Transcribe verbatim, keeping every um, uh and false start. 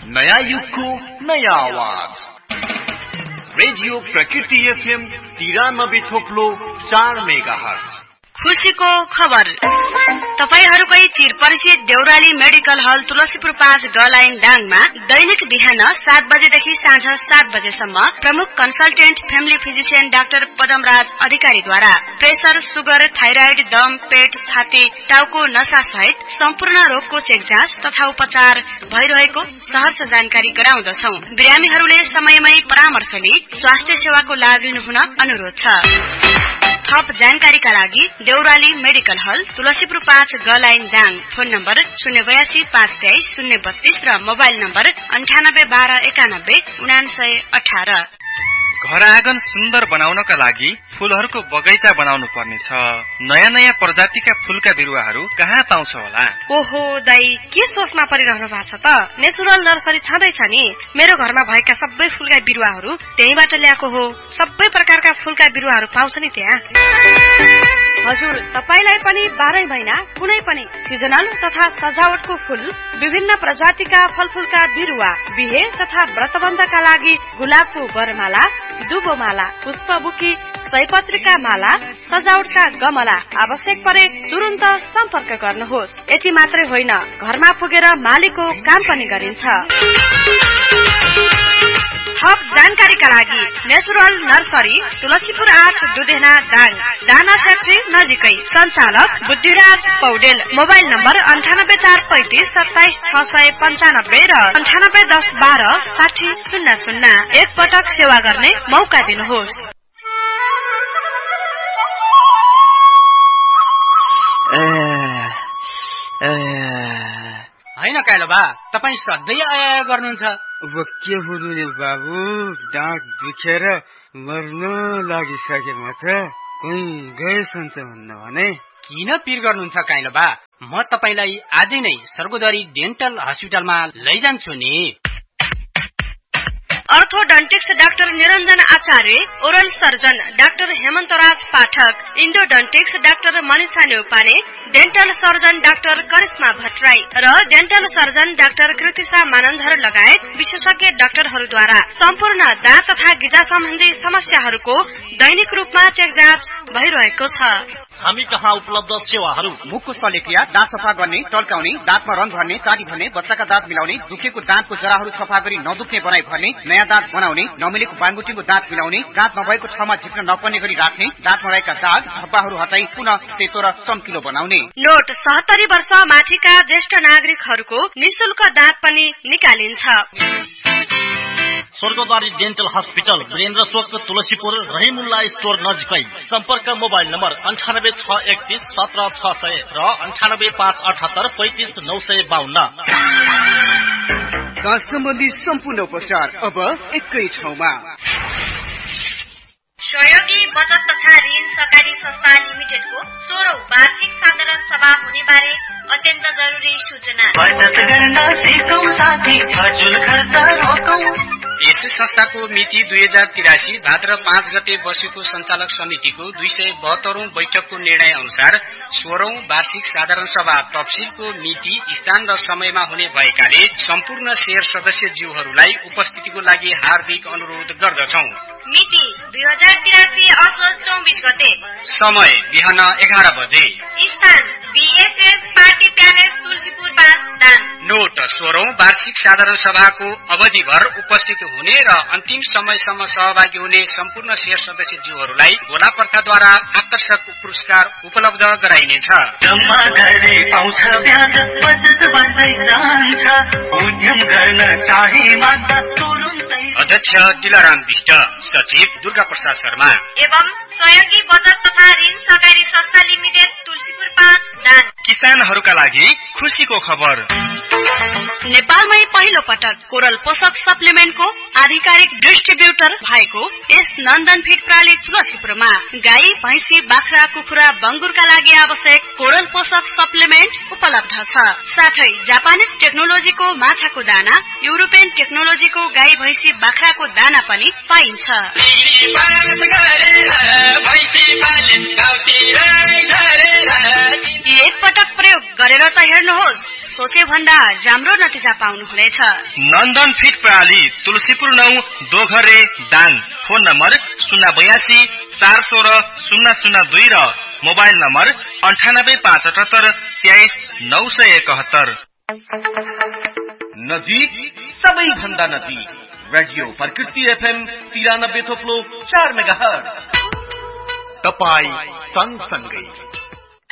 नयाँ युगको नयाँ आवाज रेडियो प्रकृति एफएम तिरानब्बे थोप्लो चार मेगा हर्ज। खुशीको खबर तपाईहरुकै चिरपरिचित देउराली मेडिकल हल तुलसीपुर पाँच ग लाइन दाङमा दैनिक बिहान सात बजेदेखि साँझ सात बजेसम्म प्रमुख consultant family physician doctor Padamraj अधिकारीद्वारा प्रेसर, सुगर, थाइराइड, दम, पेट, छाती, टाउको नसा सहित सम्पूर्ण रोगको चेकजाँच तथा उपचार भइरहेको सहर्ष जानकारी गराउँदछौं। बिरामीहरूले समयमै परामर्श लिई स्वास्थ्य सेवाको लाभ लिनुहुन अनुरोध छ। थप जानकारीका लागि देउराली मेडिकल हल तुलसीपुर पाँच ग लाइन दाङ। फोन नम्बर शून्य बयासी पाँच तेइस शून्य बत्तीस र मोबाइल नम्बर अन्ठानब्बे बाह्र एकानब्बे उनासय अठार। घर आँगन सुन्दर बनाउनका लागि फूलहरूको बगैँचा बनाउनु पर्नेछ। नयाँ नयाँ प्रजातिका फूलका बिरुवाहरू कहाँ पाउँछ होला? ओहो दाई, के सोचमा परिरहनु भएको छ त? नेचुरल नर्सरी छँदैछ नि। मेरो घरमा भएका सबै फूलका बिरुवाहरू त्यहीबाट ल्याएको हो। सबै प्रकारका फूलका बिरुवाहरू पाउँछ नि त्यहाँ। हजुर, तपाईलाई पनि बाह्रै महिना कुनै पनि सिजनल तथा सजावटको फूल, विभिन्न प्रजातिका फलफूलका बिरुवा, बिहे तथा व्रतबन्धका लागि गुलाबको वरमाला, दुबोमाला, पुष्पबुकी, सयपत्रीका माला, सजावटका गमला आवश्यक परे तुरन्त सम्पर्क गर्नुहोस्। यति मात्रै होइन, घरमा पुगेर मालीको काम पनि गरिन्छ। थप जानकारीका लागि नेचुरल नर्सरी तुलसीपुर आठ दुधेना दाङ, दाना फ्याक्ट्री नजिकै। सञ्चालक बुद्धिराज पौडेल। मोबाइल नम्बर अन्ठानब्बे चार पैंतिस सत्ताइस छ सय पन्चानब्बे र अन्ठानब्बे दस बाह्र साठी शून्य शून्य। एक पटक सेवा गर्ने मौका दिनुहोस्। होइन काइलो बा, तपाईँ सधैँ आया गर्नुहुन्छ। अब के हुनु नि बाबु, डाँट दुखेर मर्न लागिसकेमा त कोही गए सन्च हुन्न भने। किन पिर गर्नुहुन्छ काइलो बा? म तपाईलाई आजै नै सर्गोदरी डेन्टल हस्पिटलमा लैजान्छु नि। अर्थोडन्टिक्स डाक्टर निरञ्जन आचार्य, ओरल सर्जन डाक्टर हेमन्तराज पाठक, इन्डोडन्टिक्स doctor Manisha Neupane, dental surgeon doctor Karishma Bhattarai र dental surgeon doctor Kritisha Manandhar लगायत विशेषज्ञ डाक्टरहरूद्वारा सम्पूर्ण दाँत तथा गिजा सम्बन्धी समस्याहरूको दैनिक रूपमा चेक जाँच भइरहेको छ। हामी कहाँ उपलब्ध सेवाहरू: मुखको शल्यक्रिया, दाँत सफा गर्ने, टल्काउने, दाँतमा रङ भर्ने, चाटी भर्ने, बच्चाका दाँत मिलाउने, दुखेको दाँतको जराहरू सफा गरी नदुख्ने बनाई भर्ने, नयाँ दाँत बनाउने, नमिलेको बाङगुटीको दाँत मिलाउने, दाँत नभएको ठाउँमा झिक्न नपर्ने गरी राख्ने, दाँतमा रहेका दाग धब्बाहरू हटाई पुनः सेतो र चम्किलो बनाउने। नोट: सत्तरी वर्ष माथिका ज्येष्ठ नागरिकहरूको निशुल्क दाँत पनि निकालिन्छ। स्वर्गद्वारी डेन्टल हस्पिटल, वीरेन्द्र चोक, तुलसीपुर, रहिमुल्ला स्टोर नजिकै। सम्पर्क मोबाइल नम्बर अन्ठानब्बे छ एकतीस सत्र छ सय र अन्ठानब्बे पाँच अठहत्तर पैंतिस नौ सय बाहन्न। दाँत सम्बन्धी सम्पूर्ण उपचार अब एकै ठाउँमा। सहयोगी बचत तथा ऋण सहकारी संस्था लिमिटेडको सोह्रौं वार्षिक साधारण सभा हुने बारे अत्यन्त जरुरी सूचना। बचत गर्न सिकौं साथी, फजुल खर्च रोकौं। यसै संस्थाको मिति दुई हजार तिरासी भाद्र पाँच गते बसेको सञ्चालक समितिको दुई सय बहत्तरौं बैठकको निर्णय अनुसार सोह्रौं वार्षिक साधारण सभा तफसिलको मिति, स्थान र समयमा हुने भएकाले सम्पूर्ण शेयर सदस्यज्यूहरूलाई उपस्थितिको लागि हार्दिक अनुरोध गर्दछौ। मिति दुई हजार तिरासी असोज चौबिस गते। समय बिहान एघार बजे। स्थान बीएसएस पार्टी प्यालेस तुलसीपुर पाँच दाङ। नोट: सोह्रौं वार्षिक साधारण सभाको अवधिभर उपस्थित हुने र अन्तिम समयसम्म सहभागी हुने सम्पूर्ण शेयर सदस्यज्यूहरूलाई गोलापर्खाद्वारा आकर्षक पुरस्कार उपलब्ध गराइनेछ। जम्मा गर्ने पाउँछ ब्याज, बचत बढ्दै जान्छ, उद्यम गर्न चाहे मात्र तुरुन्तै। अध्यक्ष दिलाराम विष्ट, सचिव दुर्गा प्रसाद शर्मा एवं सहयोगी बचत तथा ऋण सहकारी संस्था लिमिटेड तुलसीपुर पाँच दाङ। किसानहरूका लागि खुशीको खबर: नेपालमै पहिलो पटक कोरल पोषक सप्लिमेन्टको आधिकारिक डिस्ट्रिब्युटर भएको यस नन्दन फिड प्रणाली तुलसीपुरमा गाई, भैँसी, बाख्रा, कुखुरा, बङ्गुरका लागि आवश्यक कोरल पोषक सप्लिमेन्ट उपलब्ध छ। साथै जापानिज टेक्नोलोजीको माछाको दाना, युरोपियन टेक्नोलोजीको गाई, भैँसी, बाख्राको दाना पनि पाइन्छ। एक पटक प्रयोग गरेर त हेर्नुहोस्, सोचे भन्दा राम्रो नतिजा पाउनुहुनेछ। नन्दन फिट प्रणाली तुलसीपुर नौ दोघरे दाङ। फोन नम्बर शून्य बयासी चार सोह्र शून्य शून्य दुई र मोबाइल नम्बर अन्ठानब्बे पाँच अठहत्तर तेइस नौ सय एकहत्तर। नजिक सबैभन्दा नजिक रेडियो प्रकृति एफएम तिरानब्बे थोप्लो चार मेगा हर्ज। तपाई सँगसँगै